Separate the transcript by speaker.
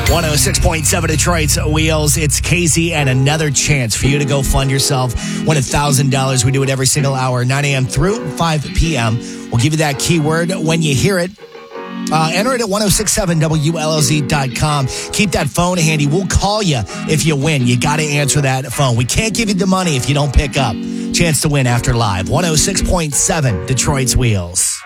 Speaker 1: 106.7 Detroit's Wheels. It's Casey and another chance for you to go fund yourself. Win $1,000. We do it every single hour, 9 a.m. through 5 p.m. We'll give you that keyword when you hear it. Enter it at 1067WLZ.com. Keep that phone handy. We'll call you if you win. You got to answer that phone. We can't give you the money if you don't pick up. Chance to win after live. 106.7 Detroit's Wheels.